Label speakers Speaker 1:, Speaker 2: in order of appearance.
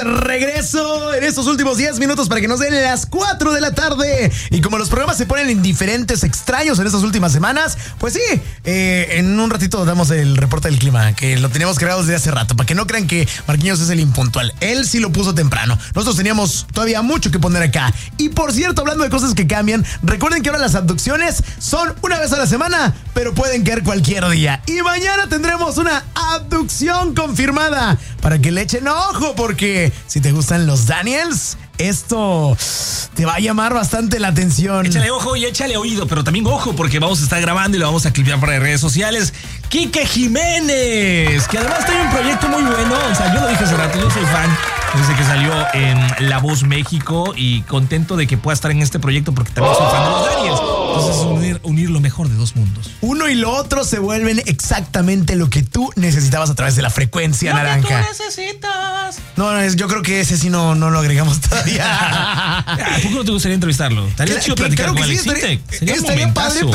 Speaker 1: Regreso en estos últimos 10 minutos para que nos den las 4 de la tarde. Y como los programas se ponen indiferentes, extraños en estas últimas semanas, pues sí, en un ratito damos el reporte del clima, que lo teníamos creado desde hace rato, para que no crean que Marquinhos es el impuntual. Él sí lo puso temprano. Nosotros teníamos todavía mucho que poner acá. Y por cierto, hablando de cosas que cambian, recuerden que ahora las abducciones son una vez a la semana, pero pueden caer cualquier día. Y mañana tendremos una abducción confirmada, para que le echen ojo, porque si te gustan los Daniels, esto te va a llamar bastante la atención.
Speaker 2: Échale ojo y échale oído, pero también ojo, porque vamos a estar grabando y lo vamos a clipear para las redes sociales. Quique Jiménez, que además tiene un proyecto muy bueno. O sea, yo lo dije hace rato, yo soy fan desde que salió en La Voz México y contento de que pueda estar en este proyecto porque también soy fan de los Daniels. Entonces unir lo mejor de dos mundos.
Speaker 1: Uno y lo otro se vuelven exactamente lo que tú necesitabas a través de la frecuencia naranja.
Speaker 2: Lo que tú necesitas.
Speaker 1: No, yo creo que ese sí no lo agregamos todavía.
Speaker 2: ¿Por qué no te gustaría entrevistarlo? Estaría chido platicar con Alex Intec. Sería un momentazo.